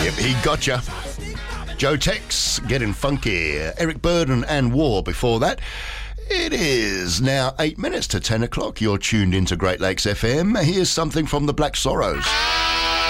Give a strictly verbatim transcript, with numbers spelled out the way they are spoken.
Yep, he gotcha. Joe Tex, Getting Funky. Eric Burden and War before that. It is now eight minutes to ten o'clock. You're tuned into Great Lakes F M. Here's something from the Black Sorrows.